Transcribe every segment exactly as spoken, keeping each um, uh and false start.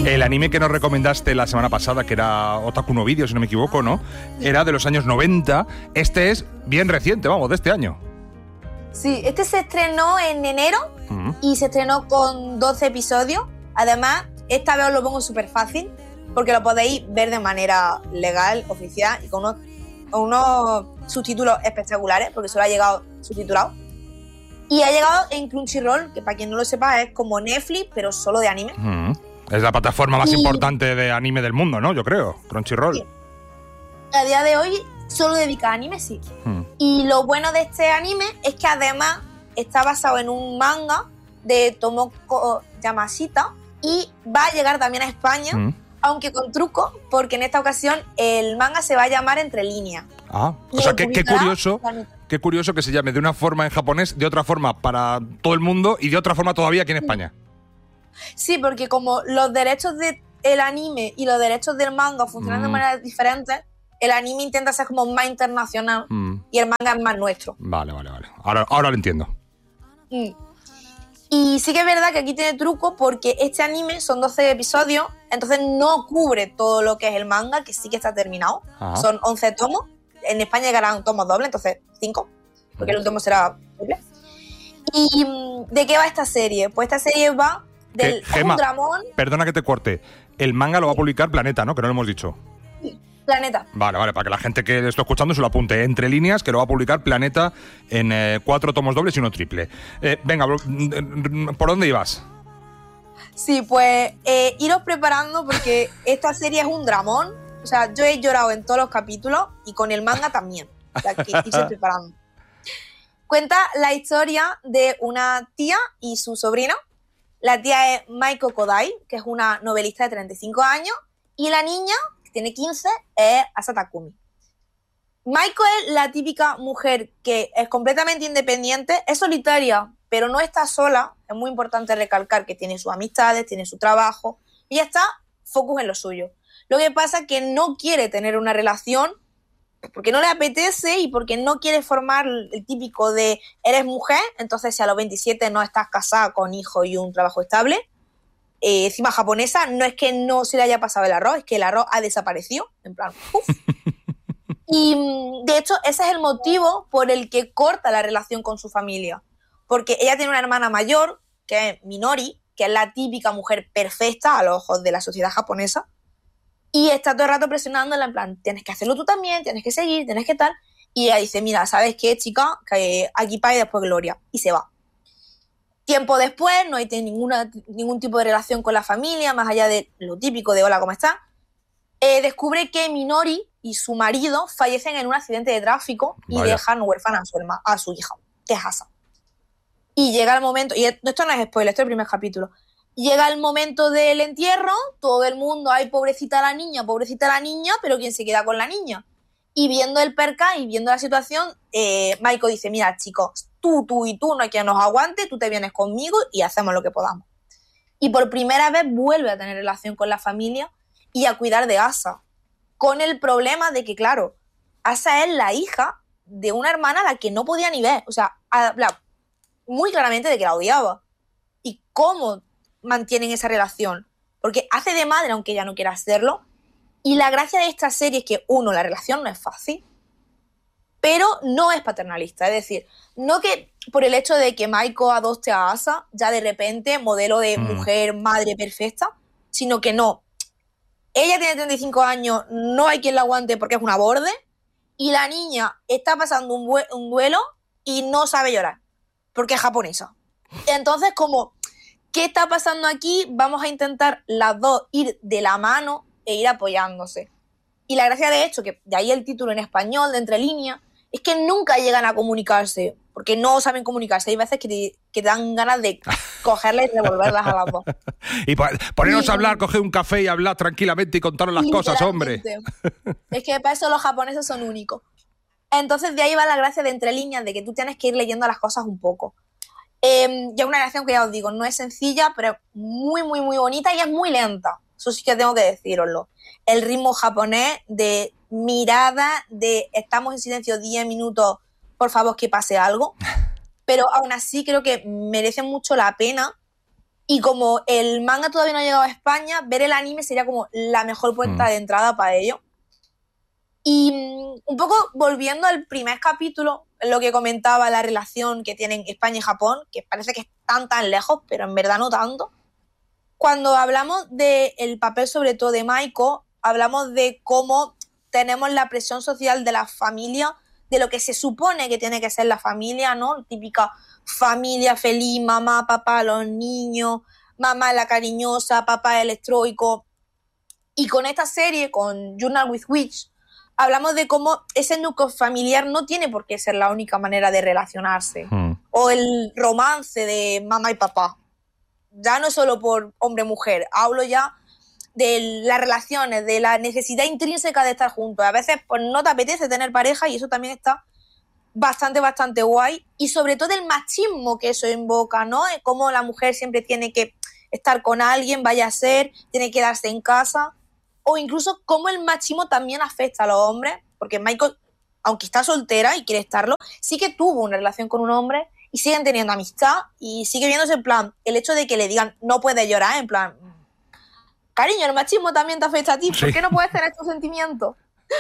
El anime que nos recomendaste la semana pasada, que era Otaku no Video, si no me equivoco, ¿no? Era de los años noventa. Este es bien reciente, vamos, de este año. Sí, este se estrenó en enero uh-huh. y se estrenó con doce episodios. Además, esta vez os lo pongo súper fácil porque lo podéis ver de manera legal, oficial y con unos, con unos subtítulos espectaculares, porque solo ha llegado subtitulado. Y ha llegado en Crunchyroll, que para quien no lo sepa es como Netflix, pero solo de anime. Uh-huh. Es la plataforma más y... importante de anime del mundo, ¿no? Yo creo, Crunchyroll. Sí. A día de hoy solo dedica a anime, sí. Uh-huh. Y lo bueno de este anime es que además está basado en un manga de Tomoko Yamashita y va a llegar también a España, uh-huh. aunque con truco, porque en esta ocasión el manga se va a llamar Entre Líneas. Ah, o sea, qué, qué curioso, qué curioso que se llame de una forma en japonés, de otra forma para todo el mundo y de otra forma todavía aquí en España. Sí, porque como los derechos del anime y los derechos del manga funcionan mm. de maneras diferentes, el anime intenta ser como más internacional mm. y el manga es más nuestro. Vale, vale, vale. Ahora, ahora lo entiendo. Mm. Y sí que es verdad que aquí tiene truco porque este anime son doce episodios, entonces no cubre todo lo que es el manga, que sí que está terminado. Ajá. Son once tomos. En España llegarán tomos dobles, entonces cinco, porque el último será doble. ¿Y de qué va esta serie? Pues esta serie va del eh, Gemma, un dramón. Perdona que te corte. El manga lo va a publicar Planeta, ¿no? Que no lo hemos dicho. Sí, Planeta. Vale, vale, para que la gente que esté escuchando se lo apunte. Entre líneas, que lo va a publicar Planeta en eh, cuatro tomos dobles y uno triple. Eh, venga, ¿por dónde ibas? Sí, pues eh, iros preparando porque esta serie es un dramón. O sea, yo he llorado en todos los capítulos y con el manga también. O sea, que irse preparando. Cuenta la historia de una tía y su sobrina. La tía es Maiko Kodai, que es una novelista de treinta y cinco años, y la niña, que tiene quince, es Asa Takumi. Maiko es la típica mujer que es completamente independiente, es solitaria, pero no está sola. Es muy importante recalcar que tiene sus amistades, tiene su trabajo, y ya está focus en lo suyo. Lo que pasa es que no quiere tener una relación porque no le apetece y porque no quiere formar el típico de eres mujer, entonces si a los veintisiete no estás casada con hijos y un trabajo estable, eh, encima japonesa, no es que no se le haya pasado el arroz, es que el arroz ha desaparecido, en plan, uf. Y de hecho ese es el motivo por el que corta la relación con su familia, porque ella tiene una hermana mayor, que es Minori, que es la típica mujer perfecta a los ojos de la sociedad japonesa, y está todo el rato presionándola en plan, tienes que hacerlo tú también, tienes que seguir, tienes que tal. Y ella dice, mira, ¿sabes qué, chica? Que aquí paz y después gloria. Y se va. Tiempo después, no hay ninguna, ningún tipo de relación con la familia, más allá de lo típico de hola, ¿cómo está? Eh, descubre que Minori y su marido fallecen en un accidente de tráfico y Vaya. dejan huérfana a su, herma, a su hija, que es Asa. Y llega el momento, y esto no es spoiler, esto es el primer capítulo. Llega el momento del entierro, todo el mundo, ay, pobrecita la niña, pobrecita la niña, pero ¿quién se queda con la niña? Y viendo el perca y viendo la situación, eh, Maiko dice, mira, chicos, tú, tú y tú, no hay quien nos aguante, tú te vienes conmigo y hacemos lo que podamos. Y por primera vez vuelve a tener relación con la familia y a cuidar de Asa, con el problema de que, claro, Asa es la hija de una hermana a la que no podía ni ver, o sea, habla muy claramente de que la odiaba. ¿Y cómo mantienen esa relación? Porque hace de madre aunque ella no quiera hacerlo, y la gracia de esta serie es que, uno, la relación no es fácil, pero no es paternalista, es decir, no que por el hecho de que Maiko adopte a Asa, ya de repente modelo de mm. mujer, madre perfecta, sino que no, ella tiene treinta y cinco años, no hay quien la aguante porque es una borde, y la niña está pasando un, bu- un duelo y no sabe llorar, porque es japonesa. Entonces, como ¿qué está pasando aquí? Vamos a intentar las dos ir de la mano e ir apoyándose. Y la gracia de hecho, que de ahí el título en español, de Entre Líneas, es que nunca llegan a comunicarse, porque no saben comunicarse. Hay veces que te, que te dan ganas de cogerlas y revolverlas a las dos. Y ponernos y, a hablar, coger un café y hablar tranquilamente y contaros las cosas, hombre. Es que para eso los japoneses son únicos. Entonces de ahí va la gracia de Entre Líneas, de que tú tienes que ir leyendo las cosas un poco. Eh, ya una relación que ya os digo, no es sencilla, pero es muy, muy, muy bonita y es muy lenta. Eso sí que tengo que deciroslo. El ritmo japonés de mirada, de estamos en silencio diez minutos, por favor que pase algo. Pero aún así creo que merece mucho la pena Y como el manga todavía no ha llegado a España, ver el anime sería como la mejor puerta Mm. de entrada para ello. Y mm, un poco volviendo al primer capítulo, lo que comentaba, la relación que tienen España y Japón, que parece que están tan lejos, pero en verdad no tanto. Cuando hablamos del papel sobre todo de Maiko, hablamos de cómo tenemos la presión social de la familia, de lo que se supone que tiene que ser la familia, ¿no? Típica familia feliz, mamá, papá, los niños, mamá la cariñosa, papá el electróico. Y con esta serie, con Journal with Witch, hablamos de cómo ese núcleo familiar no tiene por qué ser la única manera de relacionarse. Mm. O el romance de mamá y papá. Ya no solo por hombre-mujer, hablo ya de las relaciones, de la necesidad intrínseca de estar juntos. A veces pues no te apetece tener pareja y eso también está bastante, bastante guay. Y sobre todo el machismo que eso invoca, ¿no? Es como la mujer siempre tiene que estar con alguien, vaya a ser, tiene que quedarse en casa. O incluso cómo el machismo también afecta a los hombres, porque Michael, aunque está soltera y quiere estarlo, sí que tuvo una relación con un hombre y siguen teniendo amistad y sigue viéndose en plan, el hecho de que le digan no puedes llorar, en plan, cariño, el machismo también te afecta a ti, ¿por qué no puedes tener estos sentimientos?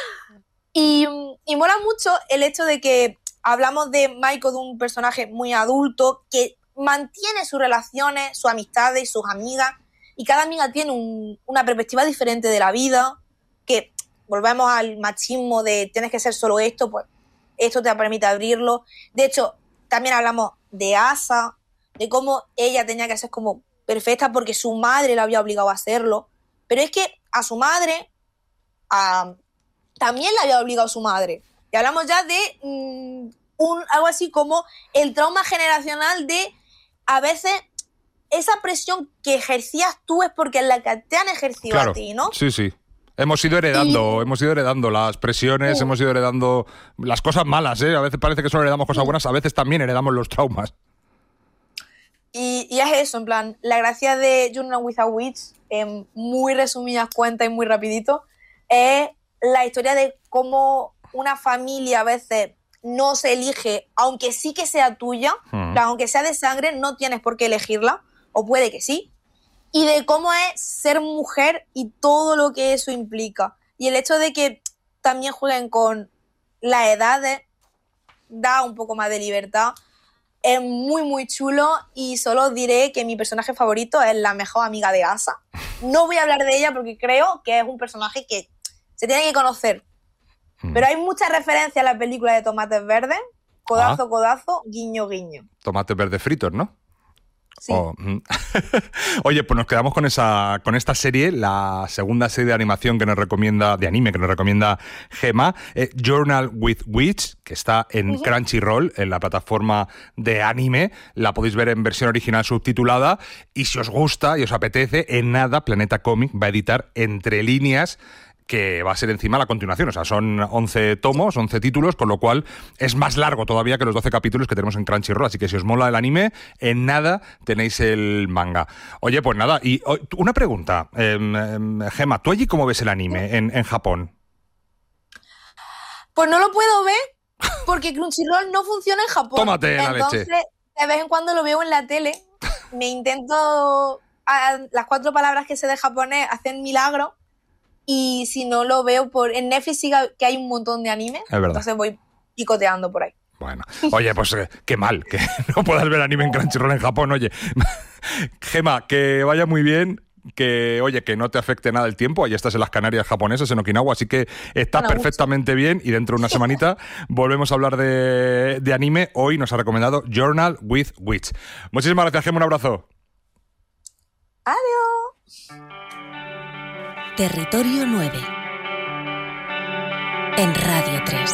Y, y mola mucho el hecho de que hablamos de Michael, de un personaje muy adulto que mantiene sus relaciones, sus amistades y sus amigas, y cada amiga tiene un, una perspectiva diferente de la vida, que volvemos al machismo de tienes que ser solo esto, pues esto te permite abrirlo. De hecho, también hablamos de Asa, de cómo ella tenía que ser como perfecta porque su madre la había obligado a hacerlo, pero es que a su madre a, también la había obligado su madre. Y hablamos ya de mmm, un, algo así como el trauma generacional de a veces esa presión que ejercías tú es porque es la que te han ejercido Claro, a ti, ¿no? Sí, sí. Hemos ido heredando, Y- hemos ido heredando las presiones, Sí. hemos ido heredando las cosas malas, ¿eh? A veces parece que solo heredamos cosas buenas, a veces también heredamos los traumas. Y, y es eso, en plan, la gracia de Journal with a Witch, en muy resumidas cuentas y muy rapidito, es la historia de cómo una familia a veces no se elige, aunque sí que sea tuya, Mm. plan, aunque sea de sangre, no tienes por qué elegirla, o puede que sí, y de cómo es ser mujer y todo lo que eso implica. Y el hecho de que también jueguen con las edades da un poco más de libertad. Es muy, muy chulo y solo diré que mi personaje favorito es la mejor amiga de Asa. No voy a hablar de ella porque creo que es un personaje que se tiene que conocer. Mm. Pero hay muchas referencias a la película de Tomates Verdes. Codazo, Ah. codazo, guiño, guiño. Tomates verdes fritos, ¿no? Sí. Oh, mm. Oye, pues nos quedamos con esa, con esta serie, la segunda serie de animación que nos recomienda, de anime que nos recomienda Gema, eh, Journal with Witch, que está en Ujú. Crunchyroll, en la plataforma de anime. La podéis ver en versión original subtitulada. Y si os gusta y os apetece, en nada, Planeta Comic va a editar Entre Líneas, que va a ser encima la continuación. O sea, son once tomos, once títulos, con lo cual es más largo todavía que los doce capítulos que tenemos en Crunchyroll. Así que si os mola el anime, en nada tenéis el manga. Oye, pues nada, y oh, una pregunta, eh, eh, Gema, ¿tú allí cómo ves el anime en, en Japón? Pues no lo puedo ver porque Crunchyroll no funciona en Japón. Tómate la Entonces, leche. de vez en cuando lo veo en la tele. Me intento... a- las cuatro palabras que sé de japonés hacen milagro. Y si no lo veo por... En Netflix sí que hay un montón de anime. Es verdad. Entonces voy picoteando por ahí. Bueno, oye, pues eh, qué mal que no puedas ver anime en Crunchyroll en Japón, oye. Gema, que vaya muy bien, que oye, que no te afecte nada el tiempo, ahí estás en las Canarias japonesas, en Okinawa, así que estás Bueno, perfectamente bien y dentro de una semanita volvemos a hablar de, de anime. Hoy nos ha recomendado Journal with Witch. Muchísimas gracias, Gema, un abrazo. Adiós. Territorio nueve en Radio tres.